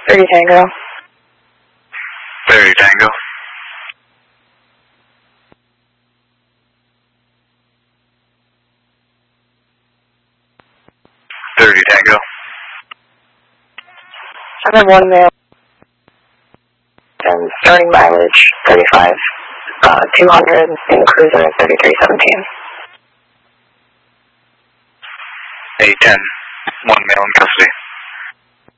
30 Tango. 30 Tango. Tango. I have one male and starting mileage 35, 200 in cruiser 3317. 810, one male in custody.